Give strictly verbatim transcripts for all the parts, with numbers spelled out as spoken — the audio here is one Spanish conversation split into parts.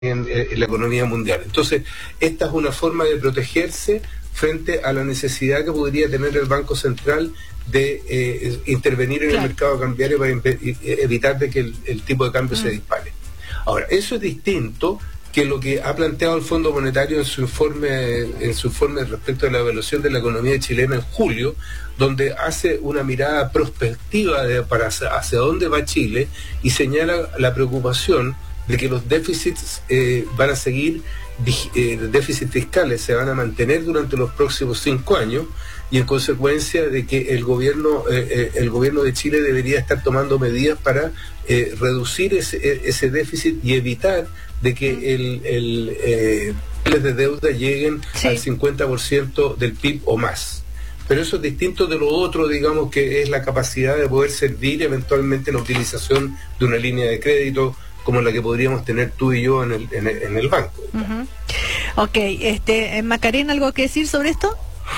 en, en la economía mundial. Entonces, esta es una forma de protegerse frente a la necesidad que podría tener el Banco Central de eh, intervenir en claro. el mercado cambiario para evitar de que el, el tipo de cambio mm. se dispare. Ahora, eso es distinto que lo que ha planteado el Fondo Monetario en su informe en su informe respecto de la evaluación de la economía chilena en julio, donde hace una mirada prospectiva de, para hacia, hacia dónde va Chile y señala la preocupación de que los déficits eh, van a seguir, eh, déficits fiscales se van a mantener durante los próximos cinco años y en consecuencia de que el gobierno eh, eh, el gobierno de Chile debería estar tomando medidas para eh, reducir ese, ese déficit y evitar de que el, el eh, de deuda lleguen sí. al cincuenta por ciento del P I B o más. Pero eso es distinto de lo otro, digamos, que es la capacidad de poder servir eventualmente la utilización de una línea de crédito como la que podríamos tener tú y yo en el, en el, en el banco. Uh-huh. Ok, este, Macarena, ¿algo que decir sobre esto?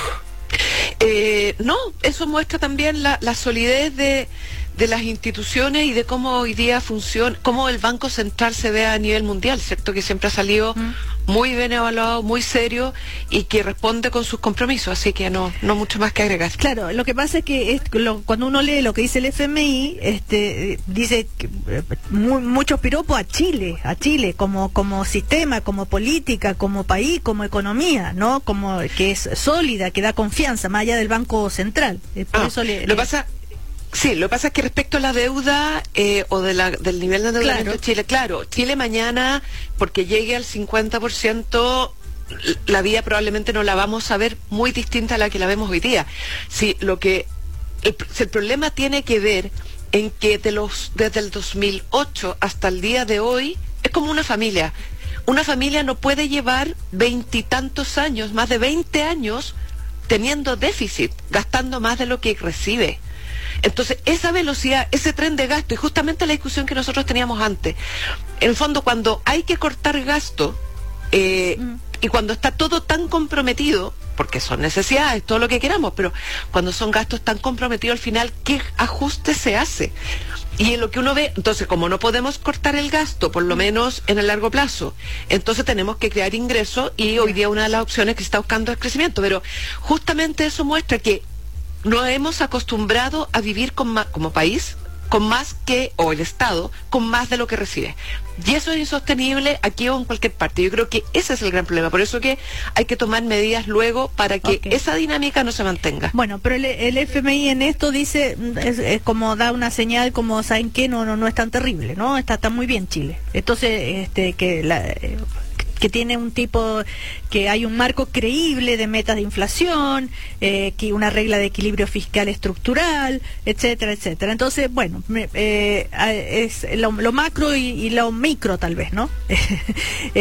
Eh, no, eso muestra también la, la solidez de, de las instituciones y de cómo hoy día funciona, cómo el Banco Central se ve a nivel mundial, ¿cierto? Que siempre ha salido mm. muy bien evaluado, muy serio y que responde con sus compromisos, así que no no mucho más que agregar. Claro, lo que pasa es que es, lo, cuando uno lee lo que dice el F M I, este dice que, eh, muy, muchos piropos a Chile, a Chile como como sistema, como política, como país, como economía, ¿no? Como que es sólida, que da confianza más allá del Banco Central. Eh, por ah, eso le, lo le... pasa Sí, lo que pasa es que respecto a la deuda eh, o de la, del nivel de endeudamiento claro. de Chile, claro, Chile mañana, porque llegue al cincuenta por ciento, la vida probablemente no la vamos a ver muy distinta a la que la vemos hoy día. Sí, lo que el, el problema tiene que ver en que de los desde el dos mil ocho hasta el día de hoy es como una familia. Una familia no puede llevar veintitantos años, más de veinte años, teniendo déficit, gastando más de lo que recibe. Entonces, esa velocidad, ese tren de gasto, y justamente la discusión que nosotros teníamos antes, en el fondo, cuando hay que cortar gasto, eh, mm. y cuando está todo tan comprometido, porque son necesidades, todo lo que queramos, pero cuando son gastos tan comprometidos, al final, ¿qué ajuste se hace? Y en lo que uno ve, entonces, como no podemos cortar el gasto, por lo menos en el largo plazo, entonces tenemos que crear ingresos, y hoy día una de las opciones que se está buscando es crecimiento, pero justamente eso muestra que nos hemos acostumbrado a vivir con más, como país, con más que, o el Estado, con más de lo que recibe. Y eso es insostenible aquí o en cualquier parte. Yo creo que ese es el gran problema. Por eso que hay que tomar medidas luego para que okay. esa dinámica no se mantenga. Bueno, pero el, el F M I en esto dice, es, es como da una señal, como saben que no, no, no es tan terrible, ¿no? Está, está muy bien Chile. Entonces, este, que la... Eh, que tiene un tipo, que hay un marco creíble de metas de inflación, eh, que una regla de equilibrio fiscal estructural, etcétera, etcétera. Entonces, bueno, me, eh, es lo, lo macro y, y lo micro tal vez, ¿no? eh,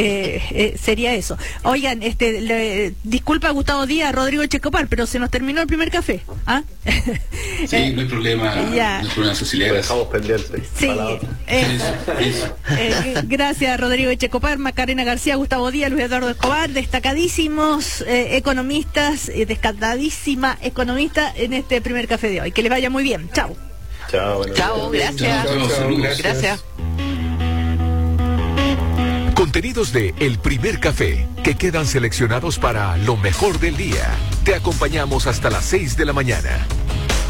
eh, sería eso. Oigan, este, le, disculpa Gustavo Díaz, Rodrigo Echecopar, pero se nos terminó el primer café. ¿Ah? Sí, eh, no hay problema, ya. No hay problema, Cecilia. Lo dejamos pendiente. Sí, eh, eh, gracias Rodrigo Echecopar, Macarena García, Gustavo Díaz, Luis Eduardo Escobar, destacadísimos eh, economistas, eh, destacadísima economista en este primer café de hoy. Que les vaya muy bien. Chao. Chao, bueno, chao, gracias. Chao, chao, chao, gracias. Gracias. Contenidos de El Primer Café, que quedan seleccionados para lo mejor del día. Te acompañamos hasta las seis de la mañana.